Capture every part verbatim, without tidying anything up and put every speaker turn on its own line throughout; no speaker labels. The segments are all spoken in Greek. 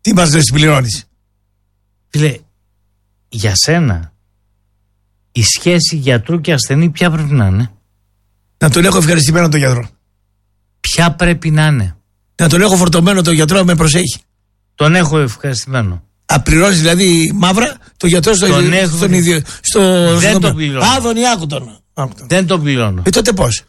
Τι μας λες, πληρώνεις?
Φίλε, για σένα η σχέση γιατρού και ασθενή ποια πρέπει να είναι?
Να τον έχω ευχαριστημένο τον γιατρό.
Ποια πρέπει να είναι?
Να τον έχω φορτωμένο τον γιατρό, με προσέχει.
Τον έχω ευχαριστημένο.
Απληρώσει δηλαδή μαύρα το γιατρό στο
τον
ίδιο.
Έχω...
Στον ίδιο στο,
δεν
στο
το πληρώνω.
Άδωνη, άκου τον.
Δεν το πληρώνω.
Ε, τότε πώς?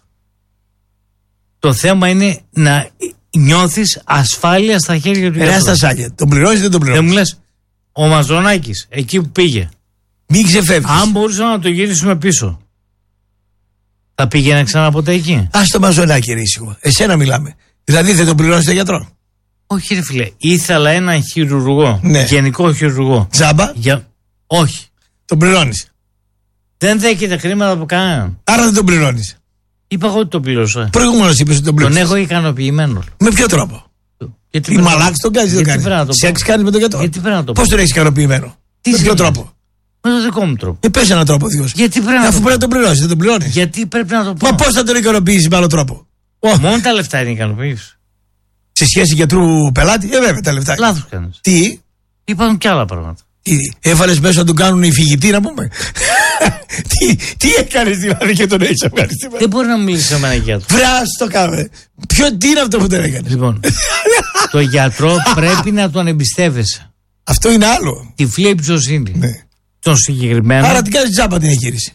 Το θέμα είναι να νιώθεις ασφάλεια στα χέρια του
γιατρού. Ρε στα σάλια. Τον πληρώνεις ή δεν τον πληρώνεις?
Δεν μου λες, ο Μαζονάκης, εκεί που πήγε.
Μην ξεφεύγεις.
Αν μπορούσαμε να το γυρίσουμε πίσω, θα πήγαινε ξανά ποτέ εκεί?
Ας το Μαζονάκη, ρε ήσυχο. Εσένα μιλάμε. Δηλαδή δεν τον πληρώνεις τον γιατρό?
Όχι, ρε φίλε. Ήθελα έναν χειρουργό.
Ναι.
Γενικό χειρουργό.
Τζάμπα?
Για... Όχι.
Τον πληρώνεις?
Δεν δέχεται χρήματα από κανέναν.
Άρα δεν τον πληρώνεις?
Είπα εγώ ότι τον πλήρωσα.
Προηγούμενος είπες ότι τον πληρώνεις.
Τον έχω ικανοποιημένο.
Με ποιο τρόπο?
Γιατί
η μαλάξη τον κάνεις ή δεν κάνεις? Σεξ κάνεις με τον γιατρό?
Γιατί πρέπει να το πω?
Πώς τον έχεις ικανοποιημένο?
Τι
με ποιο τρόπο?
Με τον δικό μου τρόπο.
Ε, πες έναν τρόπο δικός.
Γιατί πρέπει να
Αφού πρέπει να τον πληρώσεις, δεν τον πληρώνεις?
Γιατί πρέπει να το πω?
Μα πώς θα τον ικανοποιήσεις με άλλο τρόπο?
Μόνο τα λεφτά είναι ικανοποίηση.
Σε σχέση γιατρού πελάτη, ε, βέβαια τα λεφτά.
Λάθος κάνεις.
Τι?
Υπάρχουν και άλλα πράγματα.
Τι, έβαλες μέσα να τον κάνουν οι φυγητοί, να πούμε. τι, τι έκανες δηλαδή και τον έχεις ευχαριστημένο?
Δεν μπορεί να μιλήσει σε μένα γιατρό.
Βράς το κάμε. Ποιο, τι είναι αυτό που τον έκανες?
Λοιπόν, το γιατρό πρέπει να τον εμπιστεύεσαι.
Αυτό είναι άλλο.
Τυφλή εμπιστοσύνη.
Ναι.
Τον συγκεκριμένο.
Άρα τι κάνεις τζάμπα την εγχείρηση?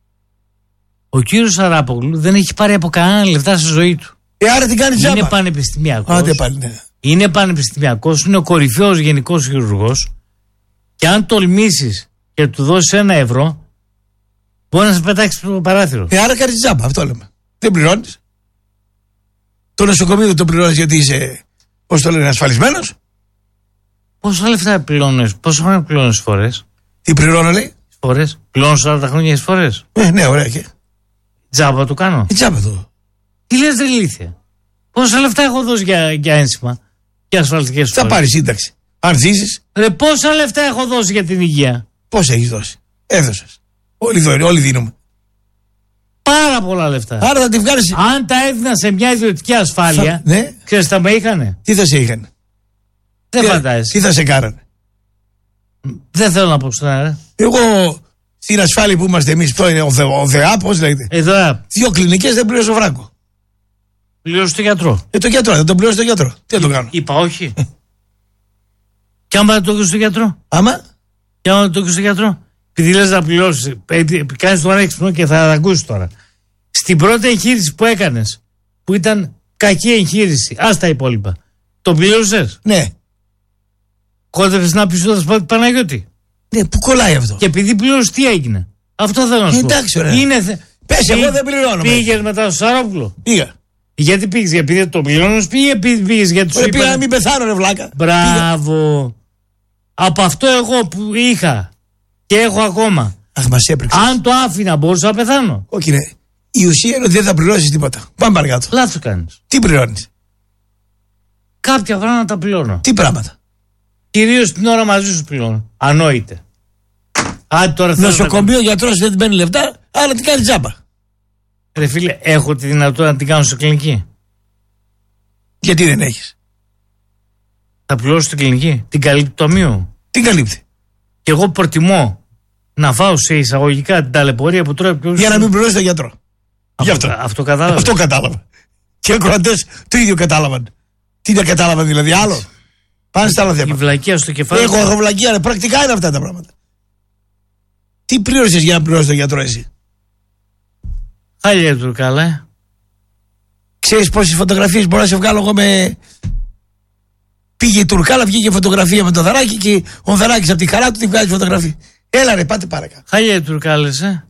Ο κύριος Σαράπογλου δεν έχει πάρει από κανένα λεφτά στη ζωή του.
Ε, άρα τι κάνεις τζάμπα?
Είναι πανεπιστημιακός.
Άντε πάλι, ναι.
Είναι πανεπιστημιακός, είναι ο κορυφαίος γενικός χειρουργός. Και αν τολμήσεις και του δώσεις ένα ευρώ, μπορεί να σε πετάξει στο παράθυρο.
Ε, άρα κάνεις τζάμπα, αυτό λέμε. Δεν πληρώνεις. Το νοσοκομείο δεν το πληρώνεις γιατί είσαι, πώς το λένε, ασφαλισμένος.
Πόσα λεφτά πληρώνεις, πόσα χρόνια πληρώνεις φορές?
Τι πληρώνω, λέει?
Φορές. Πληρώνω σαράντα χρόνια τις φορές.
Ε, ναι, ωραία και.
Τζάμπα το κάνω.
Ε, τζάμπα το.
Τι λες, δεν ηλίθεια? Πόσα λεφτά έχω δώσει για, για ένσημα και ασφαλιστικές φορές?
Θα πάρεις σύνταξη. Αν ζήσεις.
Ρε, πόσα λεφτά έχω δώσει για την υγεία?
Πόσα έχεις δώσει? Έδωσες. Όλοι, δω, όλοι δίνουμε.
Πάρα πολλά λεφτά.
Άρα θα τη βγάλεις.
Αν τα έδινα σε μια ιδιωτική ασφάλεια,
θα... ναι.
ξέρεις τα με είχανε?
Τι θα σε είχαν?
Δεν
τι,
φαντάζεσαι.
Τι θα σε κάνανε?
Δεν θέλω να πω στον αέρα.
Εγώ στην ασφάλεια που είμαστε εμείς, ποιο είναι ο, Δε, ο ΔΕΑ, πώς λέγεται?
Εδώ.
Δύο κλινικές δεν πλήρωσε ο Φράγκο.
Πλήρωσε το γιατρό.
Ε, το γιατρό, δεν τον πλήρωσε το γιατρό. Τι θα το κάνω?
Είπα όχι. Και άμα το έχεις στο γιατρό.
Άμα?
Και άμα το έχεις στο γιατρό. Επειδή λες να πληρώσεις, κάνεις το ανέξυπνο και θα ακούσεις τώρα. Στην πρώτη εγχείρηση που έκανες, που ήταν κακή εγχείρηση, ας τα υπόλοιπα, το πλήρωσες?
Ναι.
Κόντεψες να πεις το σπάτι Παναγιώτη?
Ναι, που κολλάει αυτό?
Και επειδή πλήρωσες, τι έγινε? Αυτό θέλω να σου πω.
Εντάξει, ωραία.
Είναι θε...
Πες, Πή... εγώ δεν πληρώνω.
Πήγες μετά στο Σαρόπουλο?
Πήγα.
Γιατί πήγες, επειδή το πληρώνεις, πήγε επειδή πήγες γιατί σου
είπα...
είπα...
Πήγα να μην πεθάνω, ρε βλάκα.
Μπράβο. Πήγα. Από αυτό εγώ που είχα και έχω ακόμα.
Αχ, μας έπρεξες.
Αν το άφηνα, μπορούσα να πεθάνω.
Όχι, ναι. Η ουσία είναι ότι δεν θα πληρώσεις τίποτα. Πάμε παρακάτω.
Λάθος κάνεις.
Τι πληρώνεις?
Κάποια πράγματα τα πληρώνω.
Τι πράγματα?
Κυρίως την ώρα μαζί σου πληρώνω. Ανόητε. Άντε τώρα θέλω.
Νοσοκομείο, γιατρός δεν παίρνει λεφτά, αλλά τι κάνει τζάμπα.
Ρε φίλε, έχω τη δυνατότητα να την κάνω σε κλινική?
Γιατί δεν έχεις?
Θα πληρώσω την κλινική. Την καλύπτει το ταμείο.
Τι καλύπτει?
Και εγώ προτιμώ να φάω σε εισαγωγικά την ταλαιπωρία που τρώει πιο.
Για να μην πληρώσει τον γιατρό.
Αυτό,
αυτό.
αυτό κατάλαβα.
Αυτό κατάλαβα. Και οι ακροατές το ίδιο κατάλαβαν. Τι να κατάλαβαν δηλαδή, άλλο. Πάνε στα άλλα θέματα.
Η βλακεία στο κεφάλι.
Έχω, έχω βλακεία, ρε. Πρακτικά είναι αυτά τα πράγματα. Τι πλήρωσες για να πληρώσεις τον γιατρό εσύ?
Χάλια του καλά.
Ξέρεις πόσες φωτογραφίες μπορώ να σε βγάλω εγώ με. Πήγε η Τουρκάλα, βγήκε φωτογραφία με το Δαράκι και ο Δαράκης από τη χαρά του τη βγάζει φωτογραφία. Έλα ρε, πάτε παρακάτω.
Χάλια οι Τουρκάλες, ε.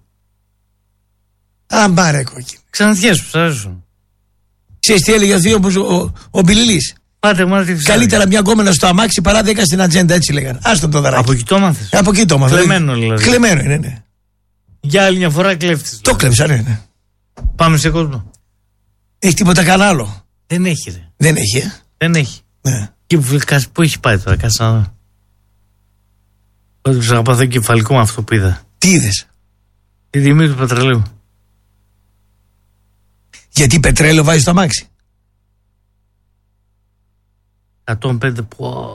Α, μπάρε κόκκινη.
Ξαναθιές που σ' αρέσουν.
Ξέρεις τι έλεγε ο θείος ο, ο, ο Μπιλιλής?
Πάτε μου τη
καλύτερα μια γκόμενα στο αμάξι παρά δέκα στην ατζέντα, έτσι λέγανε. Άστον το Δαράκι.
Από εκεί το μάθες?
Από εκεί το μάθες.
Κλεμμένο δηλαδή.
Κλεμμένο είναι, ναι.
Για άλλη μια φορά κλέφτης.
Το κλέψα, ναι, ναι.
Πάμε σε κόσμο.
Έχει τίποτα κανένα άλλο?
Δεν έχει, ρε.
Δεν έχει, ε.
Δεν έχει.
Ναι.
Και που, που έχει πάει τώρα, κάτσε να δω. Ότι ψάχνω να πάθω κεφαλικό με αυτό που είδα.
Τι είδες?
Τη τιμή του πετρελαίου.
Γιατί πετρέλαιο βάζει στο αμάξι?
εκατόν πέντε που.